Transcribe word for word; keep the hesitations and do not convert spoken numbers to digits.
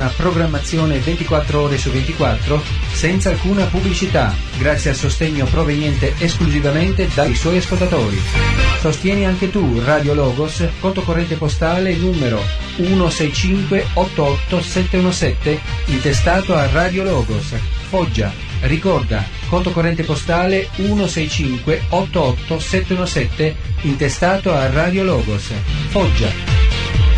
Una programmazione ventiquattro ore su ventiquattro senza alcuna pubblicità, grazie al sostegno proveniente esclusivamente dai suoi ascoltatori. Sostieni anche tu Radio Logos, conto corrente postale numero uno sei cinque otto otto sette uno sette, intestato a Radio Logos, Foggia. Ricorda, conto corrente postale uno sei cinque otto otto sette uno sette, intestato a Radio Logos, Foggia.